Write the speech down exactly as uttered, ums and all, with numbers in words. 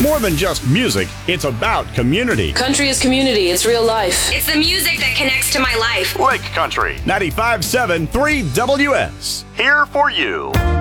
more than just music, it's about community. Country is community. It's real life. It's the music that connects to my life. Lake Country ninety-five point seven three W S. Here for you.